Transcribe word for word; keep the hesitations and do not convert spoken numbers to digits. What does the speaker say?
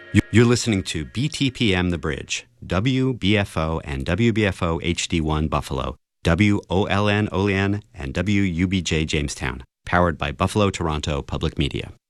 You- You're listening to B T P M The Bridge, W B F O and W B F O H D one Buffalo, W O L N Olean, and W U B J Jamestown, powered by Buffalo Toronto Public Media.